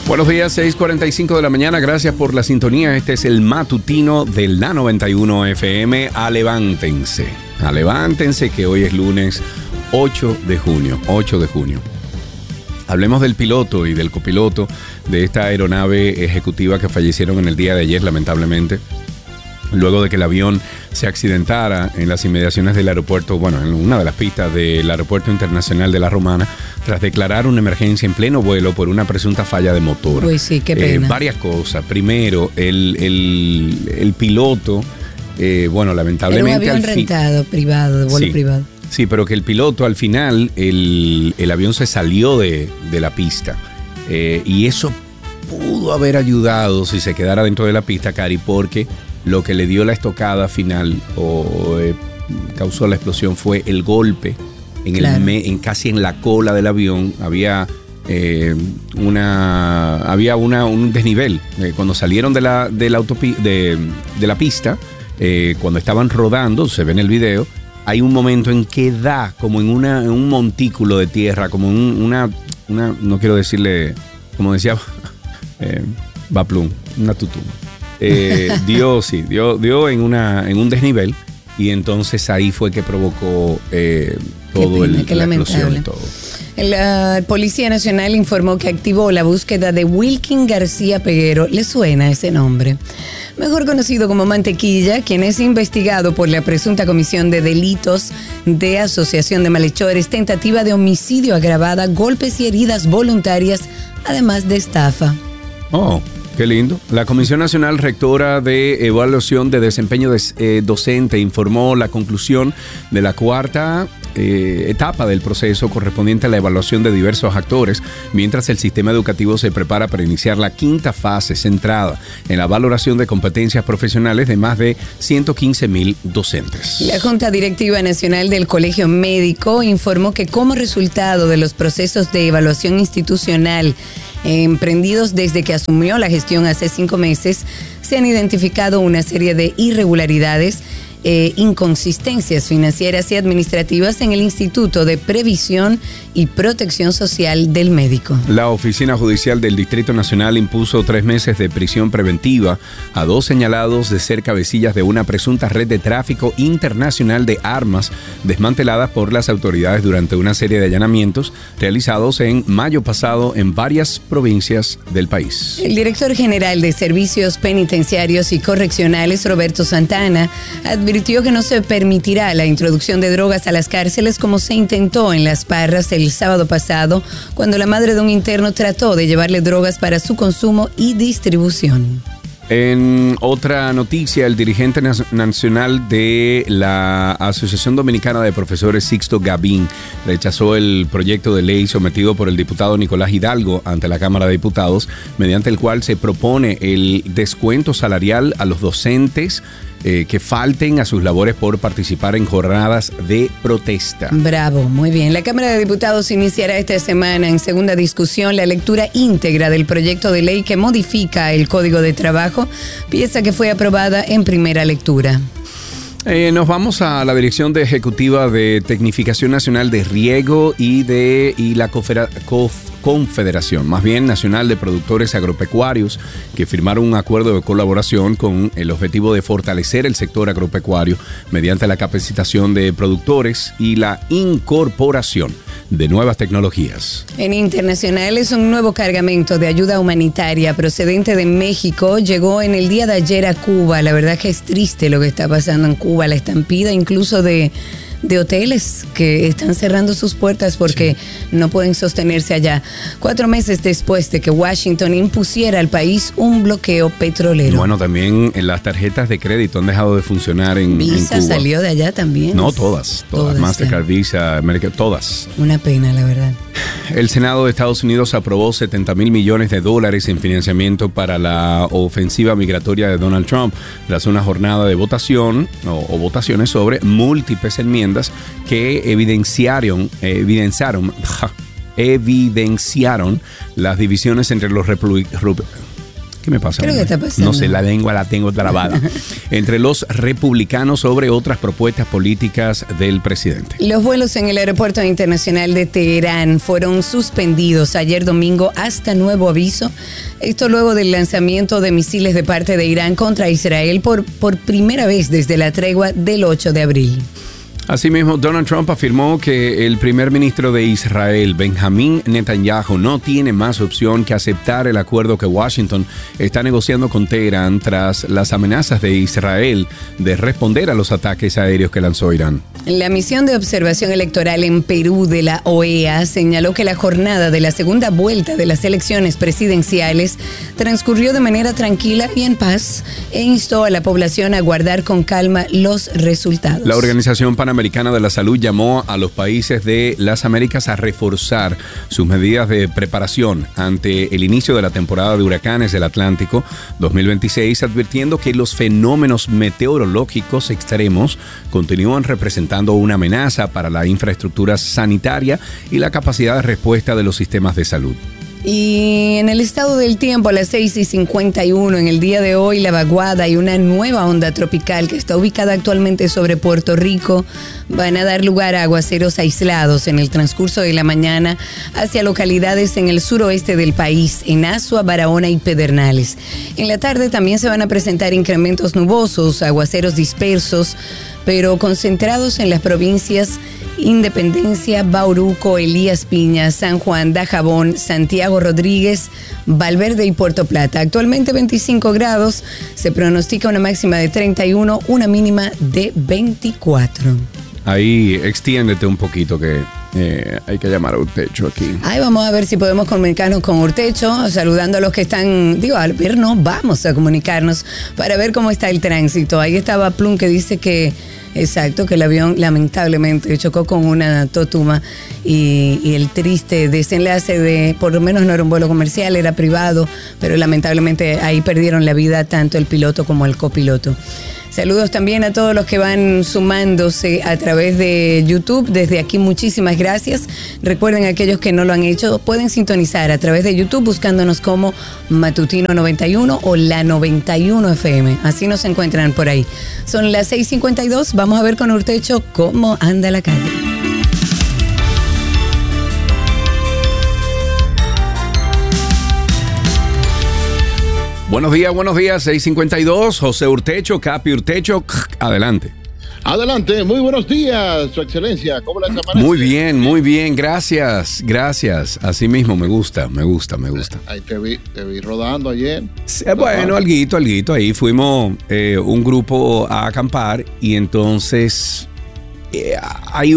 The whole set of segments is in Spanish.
Buenos días, 6:45 de la mañana. Gracias por la sintonía. Este es el matutino de la 91 FM. Alevántense que hoy es lunes 8 de junio. Hablemos del piloto y del copiloto de esta aeronave ejecutiva que fallecieron en el día de ayer, lamentablemente, luego de que el avión se accidentara en las inmediaciones del aeropuerto, en una de las pistas del Aeropuerto Internacional de La Romana, tras declarar una emergencia en pleno vuelo por una presunta falla de motor. Uy, sí, qué pena. Varias cosas. Primero, el piloto, lamentablemente... Era un avión rentado, privado, de vuelo privado. Sí, pero que el piloto, al final, el avión se salió de la pista. Y eso pudo haber ayudado si se quedara dentro de la pista, Cari, porque lo que le dio la estocada final causó la explosión fue el golpe casi en la cola del avión. Había un desnivel. Cuando salieron de la pista, cuando estaban rodando, se ve en el video, hay un momento en que da como en un montículo de tierra, como una no quiero decirle, como decía Baplum, una tutuma. Dio en un desnivel, y entonces ahí fue que provocó todo la explosión y todo. La Policía Nacional informó que activó la búsqueda de Wilkin García Peguero. ¿Le suena ese nombre? Mejor conocido como Mantequilla, quien es investigado por la presunta comisión de delitos de asociación de malhechores, tentativa de homicidio agravada, golpes y heridas voluntarias, además de estafa. Oh, qué lindo. La Comisión Nacional Rectora de Evaluación de Desempeño Docente informó la conclusión de la cuarta etapa del proceso correspondiente a la evaluación de diversos actores, mientras el sistema educativo se prepara para iniciar la quinta fase centrada en la valoración de competencias profesionales de más de 115,000 docentes. La Junta Directiva Nacional del Colegio Médico informó que como resultado de los procesos de evaluación institucional emprendidos desde que asumió la gestión hace 5 meses, se han identificado una serie de irregularidades, inconsistencias financieras y administrativas en el Instituto de Previsión y Protección Social del Médico. La Oficina Judicial del Distrito Nacional impuso 3 meses de prisión preventiva a 2 señalados de ser cabecillas de una presunta red de tráfico internacional de armas desmanteladas por las autoridades durante una serie de allanamientos realizados en mayo pasado en varias provincias del país. El director general de Servicios Penitenciarios y Correccionales, Roberto Santana, advirtió que no se permitirá la introducción de drogas a las cárceles como se intentó en Las Parras el sábado pasado, cuando la madre de un interno trató de llevarle drogas para su consumo y distribución. En otra noticia, el dirigente nacional de la Asociación Dominicana de Profesores, Sixto Gavín, rechazó el proyecto de ley sometido por el diputado Nicolás Hidalgo ante la Cámara de Diputados, mediante el cual se propone el descuento salarial a los docentes que falten a sus labores por participar en jornadas de protesta. Bravo, muy bien. La Cámara de Diputados iniciará esta semana en segunda discusión la lectura íntegra del proyecto de ley que modifica el Código de Trabajo, pieza que fue aprobada en primera lectura. Nos vamos a la Dirección de Ejecutiva de Tecnificación Nacional de Riego y la Confederación, más bien Nacional de Productores Agropecuarios, que firmaron un acuerdo de colaboración con el objetivo de fortalecer el sector agropecuario mediante la capacitación de productores y la incorporación de nuevas tecnologías. En internacionales, un nuevo cargamento de ayuda humanitaria procedente de México llegó en el día de ayer a Cuba. La verdad que es triste lo que está pasando en Cuba, la estampida incluso de hoteles que están cerrando sus puertas porque no pueden sostenerse allá. 4 meses después de que Washington impusiera al país un bloqueo petrolero. Bueno, también las tarjetas de crédito han dejado de funcionar en Cuba. Visa salió de allá también. No, todas. Mastercard, Visa, American, todas. Una pena, la verdad. El Senado de Estados Unidos aprobó $70,000 millones en financiamiento para la ofensiva migratoria de Donald Trump tras una jornada de votación o votaciones sobre múltiples enmiendas que evidenciaron las divisiones entre los republicanos ¿Qué me pasa? ¿Qué está pasando? No sé, la lengua la tengo trabada. Entre los republicanos sobre otras propuestas políticas del presidente. Los vuelos en el aeropuerto internacional de Teherán fueron suspendidos ayer domingo hasta nuevo aviso. Esto luego del lanzamiento de misiles de parte de Irán contra Israel por primera vez desde la tregua del 8 de abril. Asimismo, Donald Trump afirmó que el primer ministro de Israel, Benjamín Netanyahu, no tiene más opción que aceptar el acuerdo que Washington está negociando con Teherán tras las amenazas de Israel de responder a los ataques aéreos que lanzó Irán. La misión de observación electoral en Perú de la OEA señaló que la jornada de la segunda vuelta de las elecciones presidenciales transcurrió de manera tranquila y en paz e instó a la población a guardar con calma los resultados. La Organización Panamericana de la Salud llamó a los países de las Américas a reforzar sus medidas de preparación ante el inicio de la temporada de huracanes del Atlántico 2026, advirtiendo que los fenómenos meteorológicos extremos continúan representando una amenaza para la infraestructura sanitaria y la capacidad de respuesta de los sistemas de salud. Y en el estado del tiempo, a las 6:51 en el día de hoy, la vaguada y una nueva onda tropical que está ubicada actualmente sobre Puerto Rico van a dar lugar a aguaceros aislados en el transcurso de la mañana hacia localidades en el suroeste del país, en Azua, Barahona y Pedernales. En la tarde también se van a presentar incrementos nubosos, aguaceros dispersos, pero concentrados en las provincias Independencia, Bauruco, Elías Piña, San Juan, Dajabón, Santiago Rodríguez, Valverde y Puerto Plata. Actualmente 25 grados, se pronostica una máxima de 31, una mínima de 24. Ahí extiéndete un poquito que hay que llamar a Urtecho aquí. Ahí vamos a ver si podemos comunicarnos con Urtecho, saludando a los que están, al ver no, vamos a comunicarnos para ver cómo está el tránsito. Ahí estaba Plum que dice que exacto, que el avión lamentablemente chocó con una totuma y el triste desenlace de, por lo menos no era un vuelo comercial, era privado, pero lamentablemente ahí perdieron la vida tanto el piloto como el copiloto. Saludos también a todos los que van sumándose a través de YouTube. Desde aquí muchísimas gracias. Recuerden, aquellos que no lo han hecho, pueden sintonizar a través de YouTube buscándonos como Matutino 91 o La 91 FM. Así nos encuentran por ahí. Son las 6:52. Vamos a ver con Urtecho cómo anda la calle. Buenos días, 6:52. José Urtecho, Capi Urtecho, adelante. Adelante, muy buenos días, Su Excelencia. ¿Cómo les amanece? Muy bien, gracias. Así mismo, me gusta. Ahí te vi rodando ayer. Sí, bueno, alguito. Ahí fuimos un grupo a acampar y entonces hay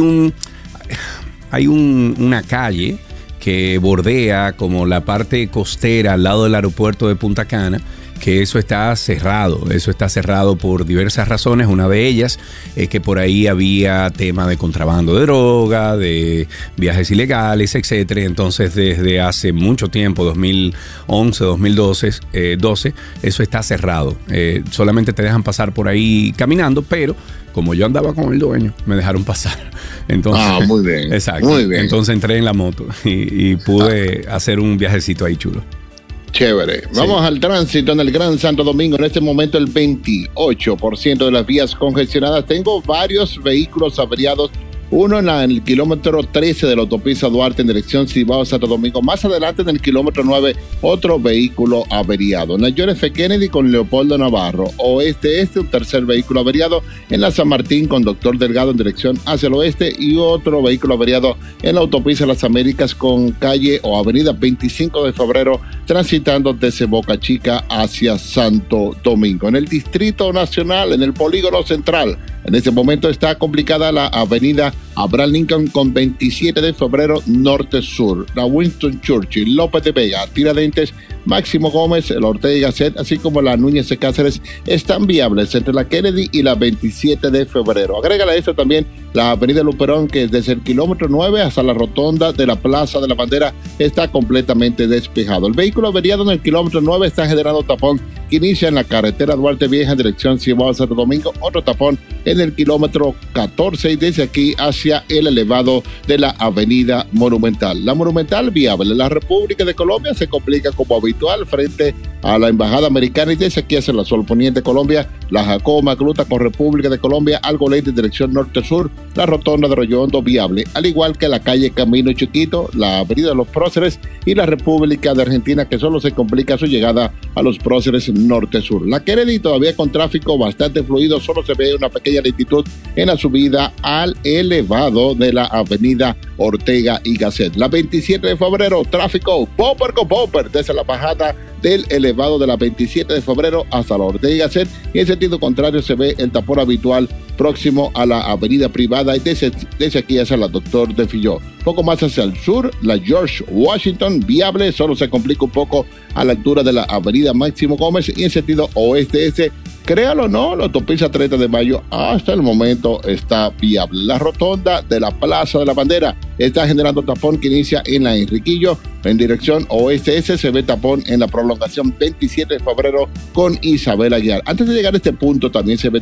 una calle que bordea como la parte costera al lado del aeropuerto de Punta Cana, que eso está cerrado por diversas razones. Una de ellas es que por ahí había tema de contrabando de droga, de viajes ilegales, etcétera. Entonces, desde hace mucho tiempo, 2011, 2012, eso está cerrado. Solamente te dejan pasar por ahí caminando, pero como yo andaba con el dueño, me dejaron pasar. Entonces, muy bien. Exacto. Muy bien. Entonces entré en la moto y pude hacer un viajecito ahí chulo. Chévere. Vamos al tránsito en el Gran Santo Domingo. En este momento el 28% de las vías congestionadas. Tengo varios vehículos averiados. Uno en el kilómetro 13 de la autopista Duarte en dirección Cibao Santo Domingo. Más adelante en el kilómetro 9, otro vehículo averiado. En la John F. Kennedy con Leopoldo Navarro. Oeste, un tercer vehículo averiado. En la San Martín con Doctor Delgado en dirección hacia el oeste. Y otro vehículo averiado en la autopista Las Américas con calle o avenida 25 de febrero, transitando desde Boca Chica hacia Santo Domingo. En el Distrito Nacional, en el Polígono Central, en este momento está complicada la avenida Abraham Lincoln con 27 de febrero norte-sur. La Winston Churchill, López de Vega, Tiradentes, Máximo Gómez, el Ortega y Gasset, así como la Núñez de Cáceres, están viables entre la Kennedy y la 27 de febrero. Agrégale a esto también la avenida Luperón, que desde el kilómetro 9 hasta la rotonda de la Plaza de la Bandera está completamente despejado. El vehículo averiado en el kilómetro 9 está generando tapón que inicia en la carretera Duarte Vieja en dirección Cibao Santo Domingo, otro tapón en el kilómetro 14 y desde aquí hacia el elevado de la avenida Monumental. La Monumental viable. La República de Colombia se complica como habitual frente a la Embajada Americana y desde aquí hacia la Sol Poniente Colombia, la Jacoma, Gluta con República de Colombia, Algo Ley de dirección norte-sur, la Rotonda de Arroyo Hondo viable, al igual que la calle Camino Chiquito, la Avenida de los Próceres y la República de Argentina, que solo se complica su llegada a los Próceres norte-sur. La Kennedy todavía con tráfico bastante fluido, solo se ve una pequeña lentitud en la subida al elevado de la Avenida Ortega y Gasset. La 27 de febrero, tráfico bumper con bumper desde la bajada del elevado de la 27 de febrero hasta la Ortega y Gasset, y en sentido contrario se ve el tapón habitual próximo a la avenida Privada y desde aquí hacia la Doctor de Filló. Poco más hacia el sur, la George Washington viable, solo se complica un poco a la altura de la avenida Máximo Gómez, y en sentido oeste-este, créalo o no, la autopista 30 de mayo hasta el momento está viable. La rotonda de la Plaza de la Bandera está generando tapón que inicia en la Enriquillo en dirección oeste-este, se ve tapón en la prolongación 27 de febrero con Isabel Aguiar. Antes de llegar a este punto también se ve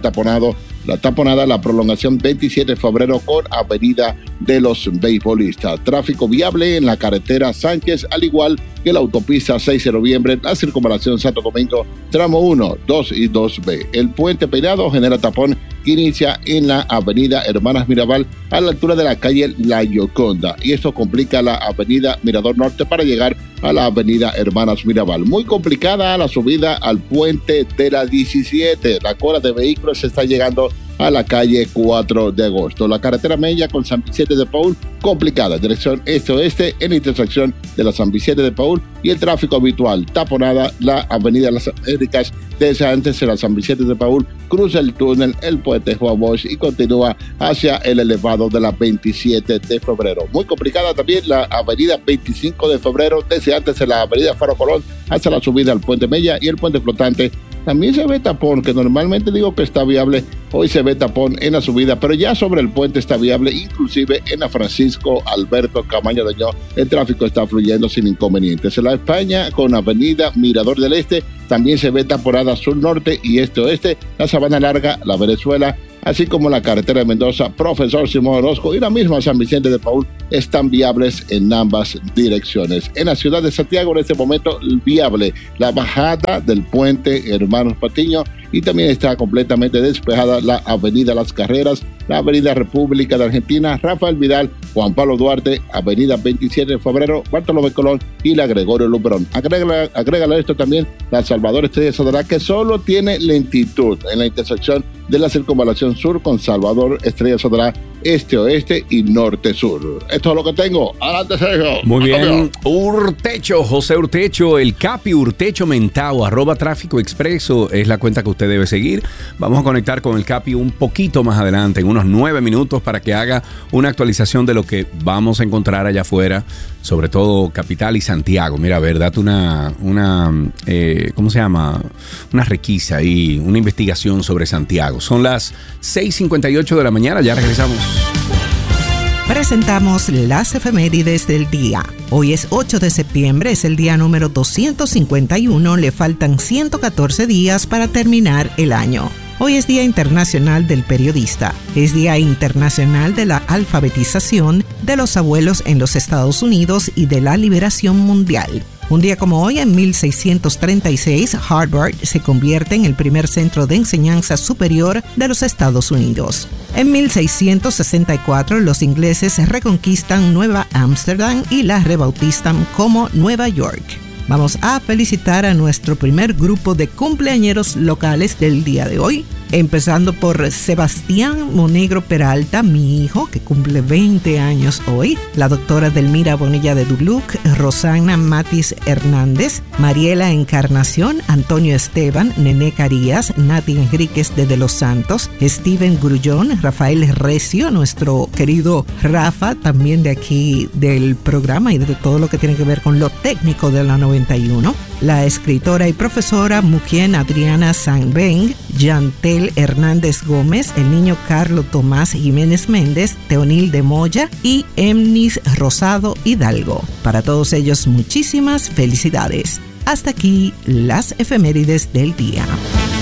taponada la prolongación 27 de febrero con Avenida de los Beisbolistas. Tráfico viable en la carretera Sánchez, al igual que la autopista 6 de noviembre, la circunvalación Santo Domingo, tramo 1, 2 y 2B. El puente Peinado genera tapón que inicia en la avenida Hermanas Mirabal a la altura de la calle La Gioconda, y esto complica la avenida Mirador Norte para llegar a la avenida Hermanas Mirabal. Muy complicada la subida al puente de la 17. La cola de vehículos se está llegando a la calle 4 de agosto. La carretera Mella con San Vicente de Paúl, complicada, dirección este-oeste en intersección de la San Vicente de Paúl, y el tráfico habitual, taponada la avenida Las Américas desde antes de la San Vicente de Paúl, cruza el túnel, el puente Juan Bosch y continúa hacia el elevado de la 27 de febrero. Muy complicada también la avenida 25 de febrero, desde antes de la avenida Faro Colón hasta la subida al puente Mella y el puente flotante. También se ve tapón, que normalmente digo que está viable, hoy se ve tapón en la subida, pero ya sobre el puente está viable, inclusive en la Francisco Alberto Camaño de Ño, el tráfico está fluyendo sin inconvenientes. En la España, con avenida Mirador del Este, también se ve taponada sur-norte y este-oeste, la Sabana Larga, la Venezuela, así como la carretera de Mendoza, Profesor Simón Orozco y la misma San Vicente de Paúl están viables en ambas direcciones. En la ciudad de Santiago, en este momento, viable la bajada del puente Hermanos Patiño, y también está completamente despejada la avenida Las Carreras, la avenida República de Argentina, Rafael Vidal, Juan Pablo Duarte, avenida 27 de febrero, Bartolomé Colón y la Gregorio Luperón. Agrégale esto también la Salvador Estrella Sadorá, que solo tiene lentitud en la intersección de la circunvalación sur con Salvador Estrella Sadorá, este-oeste y norte-sur. Esto es lo que tengo. Adelante, Sergio. Muy bien. Urtecho, José Urtecho, el Capi Urtecho Mentao, @Tráfico Expreso es la cuenta que usted debe seguir. Vamos a conectar con el Capi un poquito más adelante, en unos 9 minutos, para que haga una actualización de lo que vamos a encontrar allá afuera, sobre todo Capital y Santiago. Mira, a ver, date una ¿cómo se llama? Una requisa y una investigación sobre Santiago. Son las 6:58 de la mañana, ya regresamos. Presentamos las efemérides del día. Hoy es 8 de septiembre, es el día número 251, le faltan 114 días para terminar el año. Hoy es Día Internacional del Periodista, es Día Internacional de la Alfabetización de los Abuelos en los Estados Unidos y de la Liberación Mundial. Un día como hoy, en 1636, Harvard se convierte en el primer centro de enseñanza superior de los Estados Unidos. En 1664, los ingleses reconquistan Nueva Ámsterdam y la rebautizan como Nueva York. Vamos a felicitar a nuestro primer grupo de cumpleañeros locales del día de hoy, empezando por Sebastián Monegro Peralta, mi hijo, que cumple 20 años hoy, la doctora Delmira Bonilla de Duluc, Rosana Matis Hernández, Mariela Encarnación, Antonio Esteban, Nené Carías, Nati Enríquez de Los Santos, Steven Grullón, Rafael Recio, nuestro querido Rafa, también de aquí del programa y de todo lo que tiene que ver con lo técnico de la 91, la escritora y profesora Muquien Adriana Sanbeng, Yantel Hernández Gómez, el niño Carlos Tomás Jiménez Méndez, Teonil de Moya y Emnis Rosado Hidalgo. Para todos ellos, muchísimas felicidades. Hasta aquí las efemérides del día.